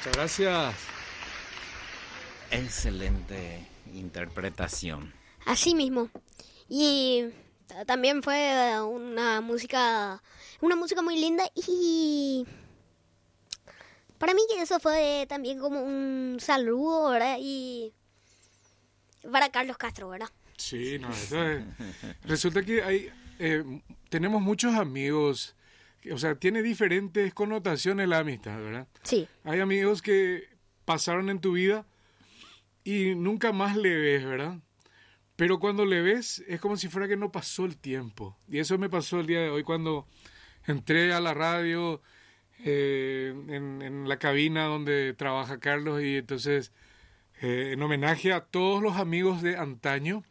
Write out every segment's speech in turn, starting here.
Muchas gracias. Excelente interpretación. Así mismo. Y también fue una música muy linda y para mí que eso fue también como un saludo, ¿verdad? Y para Carlos Castro, ¿verdad? Sí, no, resulta que tenemos muchos amigos, o sea, tiene diferentes connotaciones la amistad, ¿verdad? Sí. Hay amigos que pasaron en tu vida y nunca más le ves, ¿verdad? Pero cuando le ves es como si fuera que no pasó el tiempo. Y eso me pasó el día de hoy cuando entré a la radio, en la cabina donde trabaja Carlos, y entonces en homenaje a todos los amigos de antaño,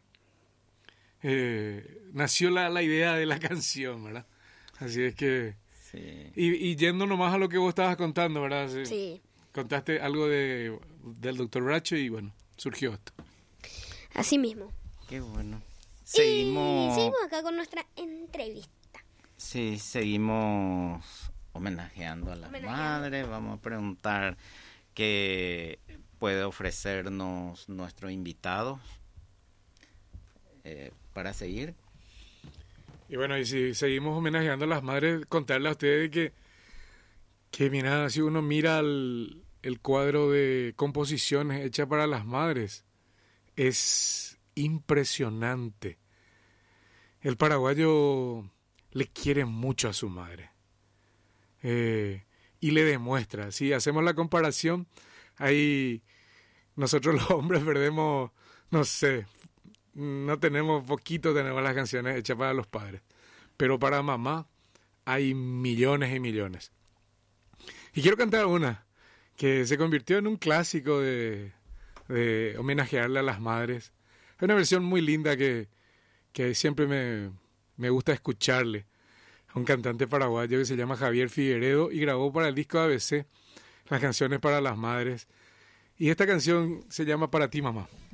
nació la idea de la canción, ¿verdad? Así es que... Sí. Y yendo nomás a lo que vos estabas contando, ¿verdad? Sí. Contaste algo del Dr. Bracho y bueno, surgió esto. Así mismo. Qué bueno. Y Seguimos acá con nuestra entrevista. Sí, seguimos homenajeando a las madres. Vamos a preguntar qué puede ofrecernos nuestro invitado para seguir. Y bueno, y si seguimos homenajeando a las madres, contarle a ustedes que mira, si uno mira el cuadro de composiciones hechas para las madres, es impresionante. El paraguayo le quiere mucho a su madre. Y le demuestra. Si hacemos la comparación, ahí nosotros los hombres perdemos, no sé, no tenemos poquito, tenemos las canciones hechas para los padres. Pero para mamá hay millones y millones. Y quiero cantar una que se convirtió en un clásico de homenajearle a las madres. Es una versión muy linda que siempre me gusta escucharle. A un cantante paraguayo que se llama Javier Figueredo y grabó para el disco ABC las canciones para las madres. Y esta canción se llama Para ti, mamá.